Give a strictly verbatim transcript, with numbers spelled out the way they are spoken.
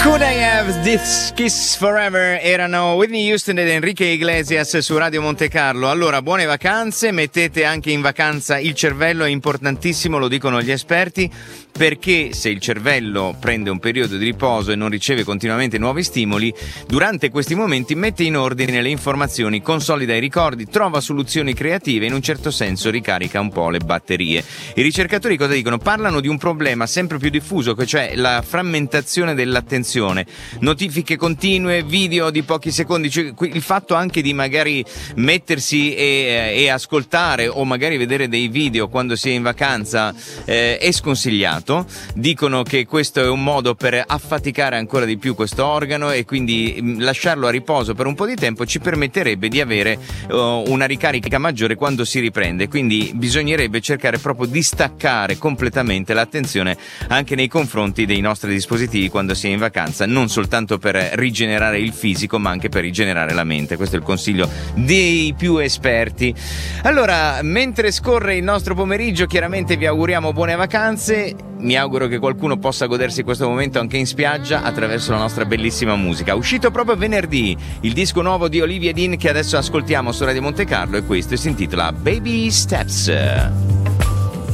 Could I Have This Kiss Forever erano Whitney Houston ed Enrique Iglesias su Radio Monte Carlo. Allora, buone vacanze, mettete anche in vacanza il cervello, è importantissimo, lo dicono gli esperti, perché se il cervello prende un periodo di riposo e non riceve continuamente nuovi stimoli, durante questi momenti mette in ordine le informazioni, consolida i ricordi, trova soluzioni creative e in un certo senso ricarica un po' le batterie. I ricercatori cosa dicono? Parlano di un problema sempre più diffuso, cioè la frammentazione dell'attenzione, notifiche continue, video di pochi secondi, cioè il fatto anche di magari mettersi e, e ascoltare o magari vedere dei video quando si è in vacanza eh, è sconsigliato. Dicono che questo è un modo per affaticare ancora di più questo organo e quindi mh, lasciarlo a riposo per un po' di tempo ci permetterebbe di avere uh, una ricarica maggiore quando si riprende, quindi bisognerebbe cercare proprio di staccare completamente l'attenzione anche nei confronti dei nostri dispositivi quando si è in vacanza, non soltanto per rigenerare il fisico ma anche per rigenerare la mente. Questo è il consiglio dei più esperti. Allora, mentre scorre il nostro pomeriggio, chiaramente vi auguriamo buone vacanze. Mi auguro che qualcuno possa godersi questo momento anche in spiaggia attraverso la nostra bellissima musica. Uscito proprio venerdì il disco nuovo di Olivia Dean che adesso ascoltiamo su Radio Monte Carlo e questo si intitola Baby Steps.